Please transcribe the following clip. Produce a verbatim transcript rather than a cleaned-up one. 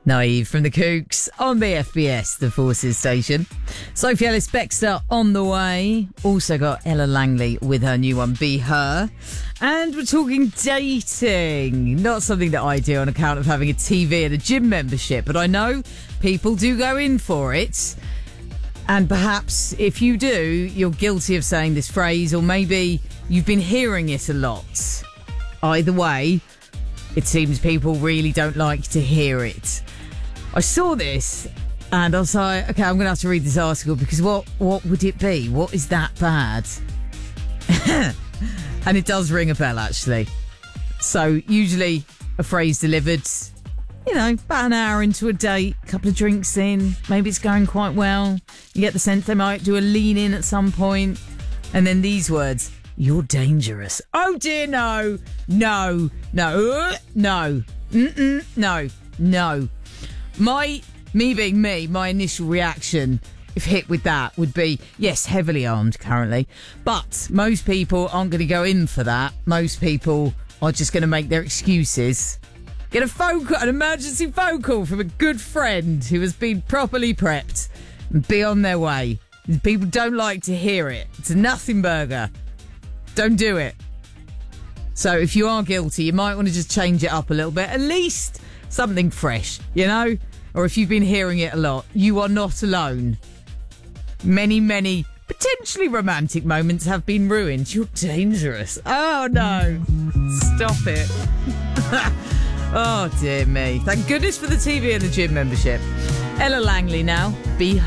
Naive from the Kooks on B F B S, the Forces station. Sophie Ellis-Bextor on the way. Also got Ella Langley with her new one, Be Her. And we're talking dating. Not something that I do on account of having a T V and a gym membership, but I know people do go in for it. And perhaps if you do, you're guilty of saying this phrase, or maybe you've been hearing it a lot. Either way, it seems people really don't like to hear it. I saw this and I was like, okay, I'm going to have to read this article because what, what would it be? What is that bad? And it does ring a bell, actually. So usually a phrase delivered, you know, about an hour into a date, a couple of drinks in, maybe it's going quite well. You get the sense they might do a lean in at some point. And then these words, you're dangerous. Oh dear, no, no, no, uh, no, Mm-mm, no, no. My, me being me, my initial reaction, if hit with that, would be, yes, heavily armed currently. But most people aren't going to go in for that. Most people are just going to make their excuses. Get a phone call, an emergency phone call from a good friend who has been properly prepped and be on their way. People don't like to hear it. It's a nothing burger. Don't do it. So if you are guilty, you might want to just change it up a little bit. At least something fresh, you know? Or if you've been hearing it a lot, you are not alone. Many, many potentially romantic moments have been ruined. You're dangerous. Oh, no. Stop it. Oh, dear me. Thank goodness for the T V and the gym membership. Ella Langley now. Be Her.